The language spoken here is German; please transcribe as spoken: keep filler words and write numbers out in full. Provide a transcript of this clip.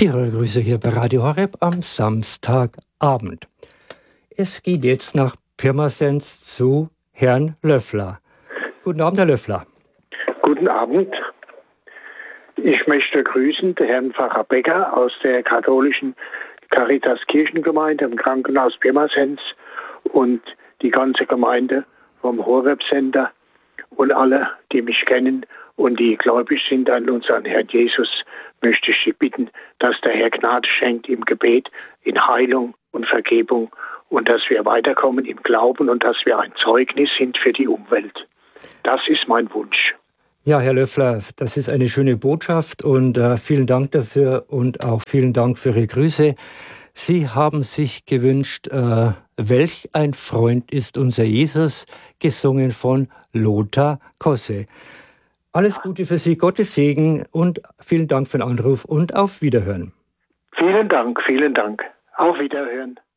Die Hörergrüße hier bei Radio Horeb am Samstagabend. Es geht jetzt nach Pirmasens zu Herrn Löffler. Guten Abend, Herr Löffler. Guten Abend. Ich möchte grüßen den Herrn Pfarrer Becker aus der katholischen Caritas Kirchengemeinde im Krankenhaus Pirmasens und die ganze Gemeinde vom Horeb Center und alle, die mich kennen und die gläubig sind an unseren Herrn Jesus, möchte ich Sie bitten, dass der Herr Gnade schenkt im Gebet, in Heilung und Vergebung und dass wir weiterkommen im Glauben und dass wir ein Zeugnis sind für die Umwelt. Das ist mein Wunsch. Ja, Herr Löffler, das ist eine schöne Botschaft und äh, vielen Dank dafür und auch vielen Dank für Ihre Grüße. Sie haben sich gewünscht, äh, welch ein Freund ist unser Jesus, gesungen von Lothar Kosse. Alles Gute für Sie, Gottes Segen und vielen Dank für den Anruf und auf Wiederhören. Vielen Dank, vielen Dank. Auf Wiederhören.